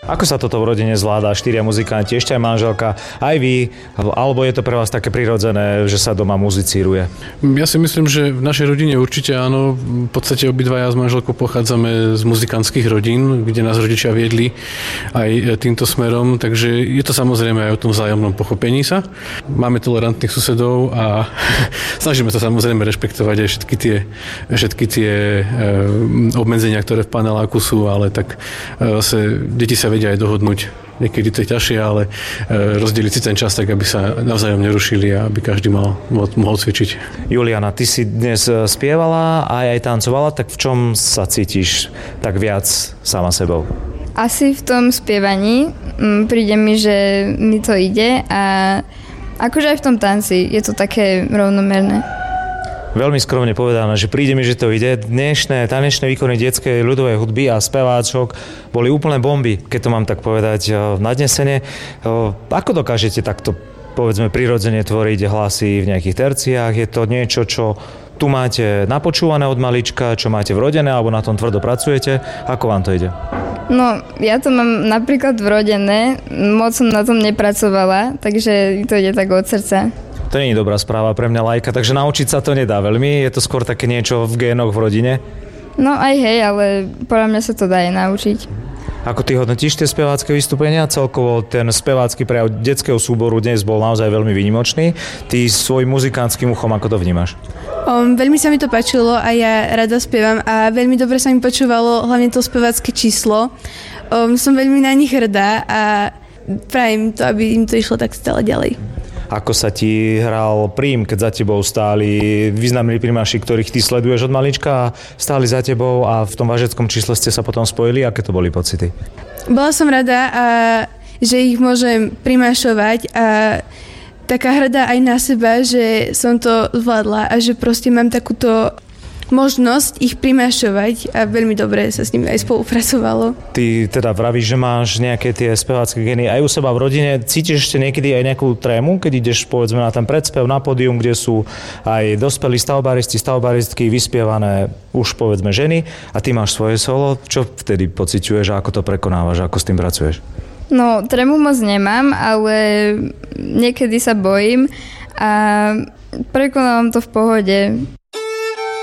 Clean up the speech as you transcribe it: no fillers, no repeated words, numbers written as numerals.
Ako sa toto v rodine zvláda? 4 muzikanti, ešte aj manželka, aj vy, alebo je to pre vás také prirodzené, že sa doma muzicíruje? Ja si myslím, že v našej rodine určite áno. V podstate obidvaja s manželkou pochádzame z muzikantských rodín, kde nás rodičia viedli aj týmto smerom, takže je to samozrejme aj o tom vzájomnom pochopení sa. Máme tolerantných susedov a snažíme sa samozrejme rešpektovať aj všetky tie obmedzenia, ktoré v paneláku sú, ale tak deti sa vedia aj dohodnúť. Niekedy to je ťažšie, ale rozdeliť si ten čas tak, aby sa navzájom nerušili a aby každý mohol cvičiť. Juliana, ty si dnes spievala a aj tancovala, tak v čom sa cítiš tak viac sama sebou? Asi v tom spievaní. Príde mi, že mi to ide a akože aj v tom tanci je to také rovnomerné. Veľmi skromne povedané, že príde mi, že to ide. Dnešné tanečné výkony detskej ľudovej hudby a speváčok boli úplne bomby, keď to mám tak povedať nadnesene. Ako dokážete takto, povedzme, prirodzene tvoriť hlasy v nejakých terciách? Je to niečo, čo tu máte napočúvané od malička, čo máte vrodené, alebo na tom tvrdo pracujete? Ako vám to ide? No, ja to mám napríklad vrodené, moc som na tom nepracovala, takže to ide tak od srdca. To nie je dobrá správa pre mňa lajka, takže naučiť sa to nedá veľmi. Je to skôr také niečo v génoch v rodine? No aj hej, ale podľa mňa sa to dá aj naučiť. Ako ty hodnotíš tie spevácké vystúpenia? Celkovo ten spevácky prejav detského súboru dnes bol naozaj veľmi výnimočný. Ty svojím muzikantským uchom ako to vnímaš? Veľmi sa mi to páčilo a ja rada spievam a veľmi dobre sa mi počúvalo hlavne to spevácké číslo. Som veľmi na nich hrdá a prajem to, aby im to išlo tak stále ďalej. Ako sa ti hral prím, keď za tebou stáli významní primáši, ktorých ty sleduješ od malička, stáli za tebou a v tom vážeckom čísle ste sa potom spojili? Aké to boli pocity? Bola som rada, že ich môžem primášovať a taká hrdá aj na seba, že som to zvládla a že proste mám takúto možnosť ich primášovať a veľmi dobre sa s nimi aj spolupracovalo. Ty teda vravíš, že máš nejaké tie spevácké gény aj u seba v rodine. Cítiš ešte niekedy aj nejakú trému, keď ideš povedzme na ten predspev na pódium, kde sú aj dospelí stavbaristky, vyspievané už povedzme ženy a ty máš svoje solo. Čo vtedy pociťuješ a ako to prekonávaš, ako s tým pracuješ? No, trému moc nemám, ale niekedy sa bojím a prekonávam to v pohode.